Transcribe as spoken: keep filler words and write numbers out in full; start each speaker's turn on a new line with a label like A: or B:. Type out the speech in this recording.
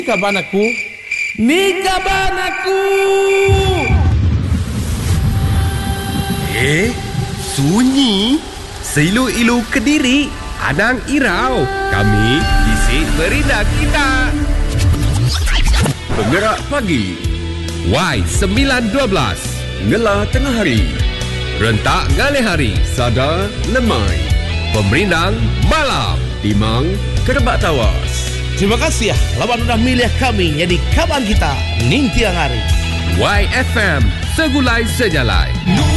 A: kaban aku, ni kaban aku.
B: Eh, sunyi. Seilu-ilu Kediri, Anang Irau. Kami isi berita kita.
C: Penggerak pagi,
B: Y sembilan dua belas.
C: Ngelah tengah hari,
B: Rentak Ngalih Hari.
C: Sada lemai,
B: Pemerindang Malam.
C: Timang kerebak tawas.
A: Terima kasih ya, lawan sudah milih kami jadi kaban kita, ning tiang hari.
B: Y F M, segulai sejalai.